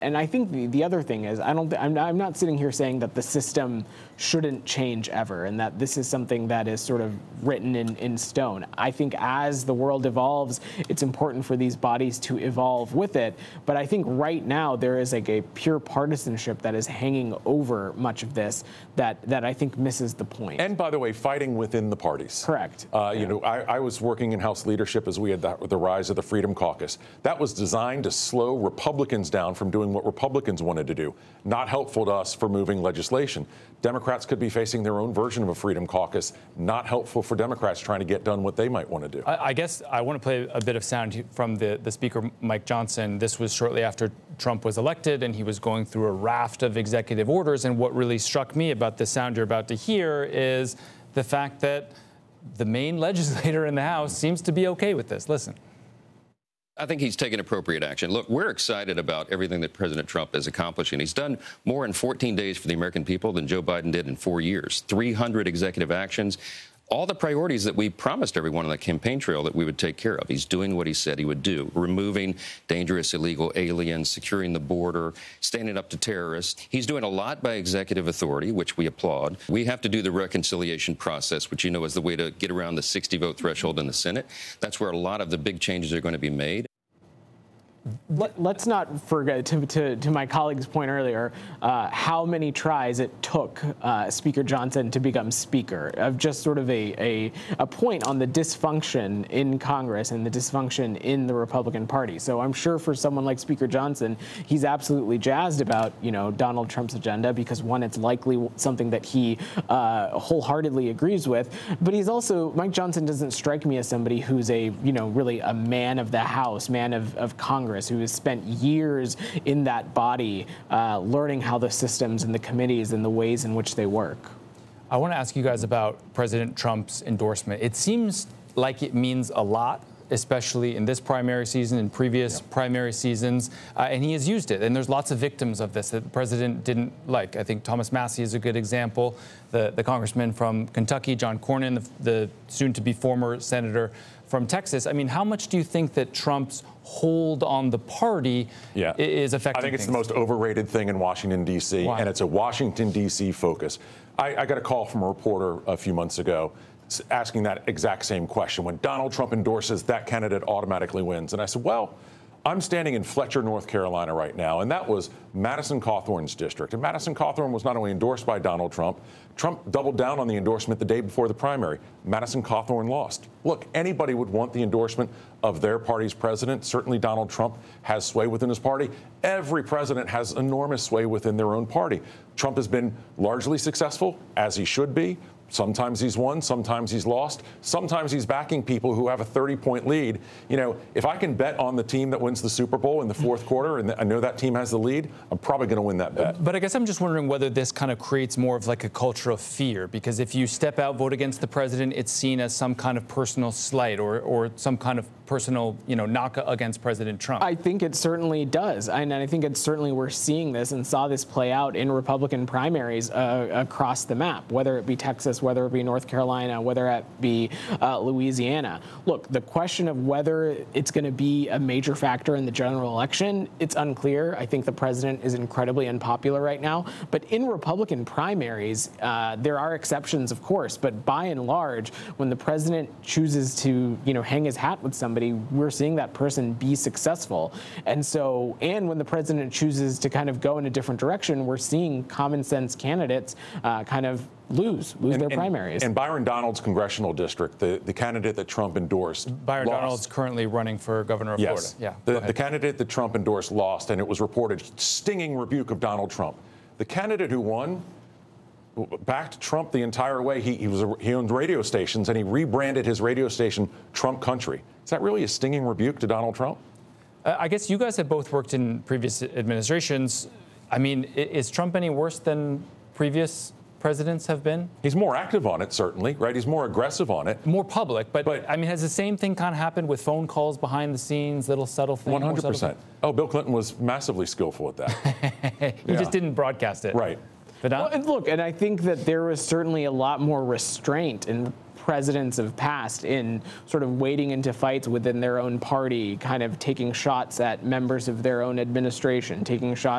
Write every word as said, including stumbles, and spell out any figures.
And I think the, the other thing is, I don't, I'm not, I'm not sitting here saying that the system shouldn't change ever and that this is something that is sort of written in, in stone. I think as the world evolves, it's important for these bodies to evolve with it. But I think right now there is like a pure partisanship that is hanging over much of this that, that I think misses the point. And by the way, fighting within the parties. Correct. Uh, yeah. You know, I, I was working in House leadership as we had the, the rise of the Freedom Caucus. That was designed to slow Republicans down from doing what Republicans wanted to do. Not helpful to us for moving legislation. Democrats could be facing their own version of a Freedom Caucus. Not helpful for Democrats trying to get done what they might want to do. I, I guess I want to play a bit of sound from the, the Speaker, Mike Johnson. This was shortly after Trump was elected, and he was going through a raft of executive orders. And what really struck me about the sound you're about to hear is the fact that the main legislator in the House seems to be okay with this. Listen. I think he's taken appropriate action. Look, we're excited about everything that President Trump is accomplishing. He's done more in fourteen days for the American people than Joe Biden did in four years. three hundred executive actions. All the priorities that we promised everyone on the campaign trail that we would take care of. He's doing what he said he would do. Removing dangerous illegal aliens, securing the border, standing up to terrorists. He's doing a lot by executive authority, which we applaud. We have to do the reconciliation process, which you know is the way to get around the sixty vote threshold in the Senate. That's where a lot of the big changes are going to be made. Let, let's not forget, to, to, to my colleague's point earlier, uh, how many tries it took uh, Speaker Johnson to become Speaker, of just sort of a, a, a point on the dysfunction in Congress and the dysfunction in the Republican Party. So I'm sure for someone like Speaker Johnson, he's absolutely jazzed about, you know, Donald Trump's agenda because, one, it's likely something that he uh, wholeheartedly agrees with. But he's also, Mike Johnson doesn't strike me as somebody who's a, you know, really a man of the House, man of, of Congress, who has spent years in that body uh, learning how the systems and the committees and the ways in which they work. I want to ask you guys about President Trump's endorsement. It seems like it means a lot, especially in this primary season and previous yeah. primary seasons, uh, and he has used it. And there's lots of victims of this that the president didn't like. I think Thomas Massie is a good example. The, the congressman from Kentucky, John Cornyn, the, the soon-to-be former senator from Texas. I mean, how much do you think that Trump's hold on the party yeah. is affecting I think it's things? the most overrated thing in Washington, D C, Why? And it's a Washington, D C focus. I, I got a call from a reporter a few months ago asking that exact same question. When Donald Trump endorses, that candidate automatically wins. And I said, well, I'm standing in Fletcher, North Carolina right now, and that was Madison Cawthorn's district. And Madison Cawthorn was not only endorsed by Donald Trump, Trump doubled down on the endorsement the day before the primary. Madison Cawthorn lost. Look, anybody would want the endorsement of their party's president. Certainly Donald Trump has sway within his party. Every president has enormous sway within their own party. Trump has been largely successful, as he should be. Sometimes he's won, sometimes he's lost, sometimes he's backing people who have a thirty point lead. You know, if I can bet on the team that wins the Super Bowl in the fourth quarter and I know that team has the lead, I'm probably going to win that bet. But I guess I'm just wondering whether this kind of creates more of like a culture of fear, because if you step out, vote against the president, it's seen as some kind of personal slight or, or some kind of personal, you know, knock against President Trump. I think it certainly does. And I think it's certainly we're seeing this and saw this play out in Republican primaries uh, across the map, whether it be Texas, whether it be North Carolina, whether it be uh, Louisiana. Look, the question of whether it's going to be a major factor in the general election, it's unclear. I think the president is incredibly unpopular right now. But in Republican primaries, uh, there are exceptions, of course. But by and large, when the president chooses to, you know, hang his hat with somebody, we're seeing that person be successful. And so, and when the president chooses to kind of go in a different direction, we're seeing common sense candidates uh, kind of lose, lose and, their and, primaries. And Byron Donalds' congressional district, the, the candidate that Trump endorsed, Byron lost. Donalds currently running for governor of yes. Florida. Yeah, the, the candidate that Trump endorsed lost, and it was reported stinging rebuke of Donald Trump. The candidate who won backed Trump the entire way. He, he was a, he owned radio stations, and he rebranded his radio station Trump Country. Is that really a stinging rebuke to Donald Trump? Uh, I guess you guys have both worked in previous administrations. I mean, is Trump any worse than previous presidents have been? He's more active on it, certainly, right? He's more aggressive on it. More public, but, but I mean, has the same thing kind of happened with phone calls behind the scenes, little subtle things? one hundred percent. Oh, Bill Clinton was massively skillful at that. he yeah. just didn't broadcast it. Right. Well, and look, and I think that there was certainly a lot more restraint in presidents of past in sort of wading into fights within their own party, kind of taking shots at members of their own administration, taking shots